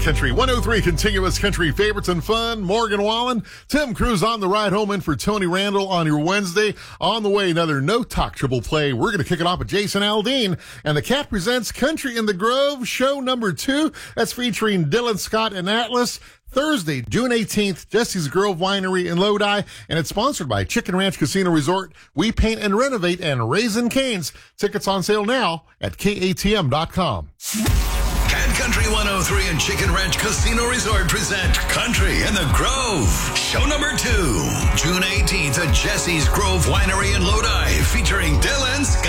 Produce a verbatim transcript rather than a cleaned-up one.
Country one oh three, continuous country favorites and fun. Morgan Wallen, Tim Cruz on the ride home in for Tony Randall on your Wednesday. On the way, another No Talk Triple Play. We're going to kick it off with Jason Aldean. And the Cat presents Country in the Grove, show number two. That's featuring Dylan Scott and Atlas. Thursday, June eighteenth, Jesse's Grove Winery in Lodi, and it's sponsored by Chicken Ranch Casino Resort. We paint and renovate and Raising Cane's. Tickets on sale now at K A T M dot com. Cat Country one oh three and Chicken Ranch Casino Resort present Country in the Grove. Show number two, June eighteenth at Jesse's Grove Winery in Lodi, featuring Dylan Scott.